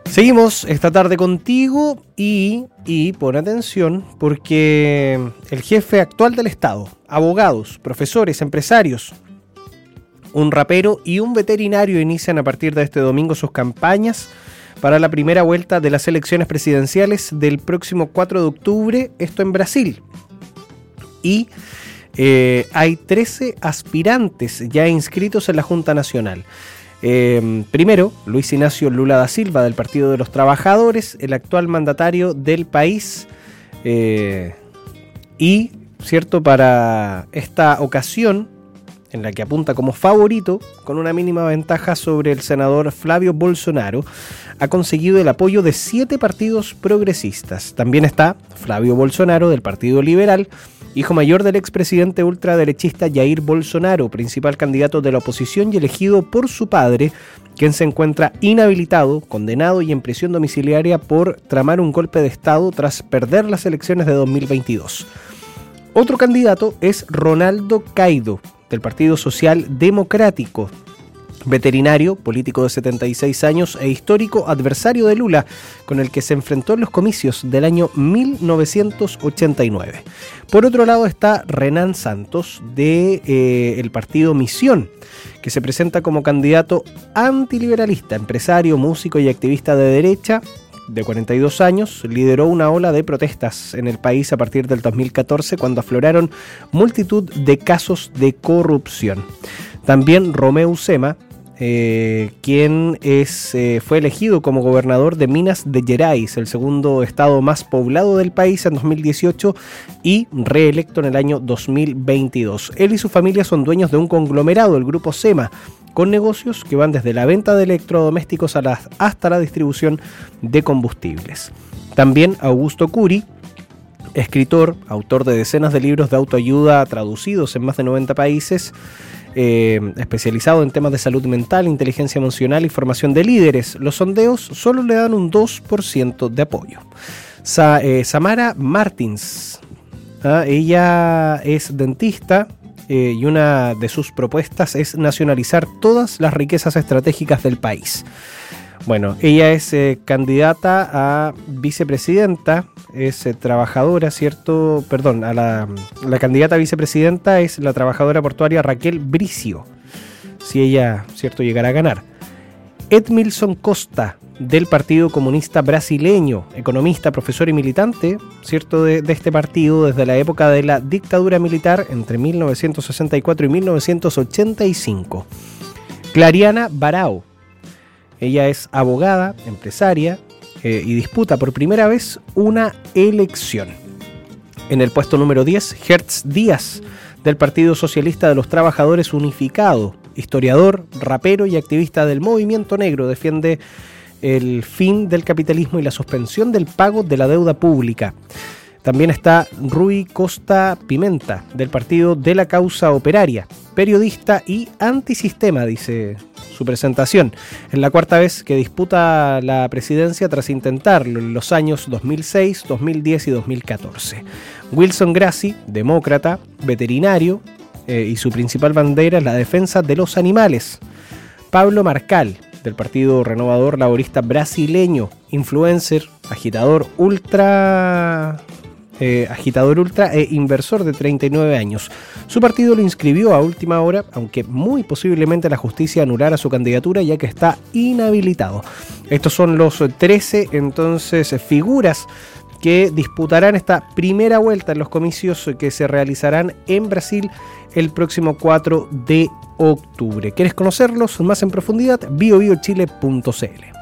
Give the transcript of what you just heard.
Seguimos esta tarde contigo y pon atención porque el jefe actual del Estado, abogados, profesores, empresarios, un rapero y un veterinario inician a partir de este domingo sus campañas para la primera vuelta de las elecciones presidenciales del próximo 4 de octubre, esto en Brasil. Y hay 13 aspirantes ya inscritos en la Junta Nacional. Primero, Luis Inácio Lula da Silva, del Partido de los Trabajadores, el actual mandatario del país, y, cierto, para esta ocasión, en la que apunta como favorito, con una mínima ventaja sobre el senador Flávio Bolsonaro, ha conseguido el apoyo de 7 partidos progresistas. También está Flávio Bolsonaro, del Partido Liberal, hijo mayor del expresidente ultraderechista Jair Bolsonaro, principal candidato de la oposición y elegido por su padre, quien se encuentra inhabilitado, condenado y en prisión domiciliaria por tramar un golpe de Estado tras perder las elecciones de 2022. Otro candidato es Ronaldo Caido, del Partido Social Democrático, veterinario, político de 76 años e histórico adversario de Lula, con el que se enfrentó en los comicios del año 1989. Por otro lado está Renan Santos, del partido Misión, que se presenta como candidato antiliberalista, empresario, músico y activista de derecha. De 42 años, lideró una ola de protestas en el país a partir del 2014, cuando afloraron multitud de casos de corrupción. También Romeu Zema, quien fue elegido como gobernador de Minas Gerais, el segundo estado más poblado del país, en 2018 y reelecto en el año 2022. Él y su familia son dueños de un conglomerado, el Grupo Zema, con negocios que van desde la venta de electrodomésticos hasta la distribución de combustibles. También Augusto Curi, escritor, autor de decenas de libros de autoayuda traducidos en más de 90 países, especializado en temas de salud mental, inteligencia emocional y formación de líderes. Los sondeos solo le dan un 2% de apoyo. Samara Martins, ella es dentista, y una de sus propuestas es nacionalizar todas las riquezas estratégicas del país. Bueno, ella es candidata a vicepresidenta, es trabajadora, ¿cierto? Perdón, la candidata a vicepresidenta es la trabajadora portuaria Raquel Bricio, si ella, ¿cierto?, llegara a ganar. Edmilson Costa, del Partido Comunista Brasileño, economista, profesor y militante, ¿cierto?, de este partido desde la época de la dictadura militar entre 1964 y 1985. Clariana Barao, ella es abogada, empresaria, y disputa por primera vez una elección. En el puesto número 10, Hertz Díaz, del Partido Socialista de los Trabajadores Unificado, historiador, rapero y activista del movimiento negro, defiende el fin del capitalismo y la suspensión del pago de la deuda pública. También está Rui Costa Pimenta, del Partido de la Causa Operaria, periodista y antisistema, dice su presentación. Es la cuarta vez que disputa la presidencia tras intentarlo en los años 2006, 2010 y 2014. Wilson Grassi, demócrata, veterinario, y su principal bandera es la defensa de los animales. Pablo Marcal, del Partido Renovador Laborista Brasileño, influencer, agitador ultra e inversor de 39 años. Su partido lo inscribió a última hora, aunque muy posiblemente la justicia anulara su candidatura ya que está inhabilitado. Estos son los 13 entonces figuras que disputarán esta primera vuelta en los comicios que se realizarán en Brasil el próximo 4 de octubre. ¿Quieres conocerlos más en profundidad? biobiochile.cl.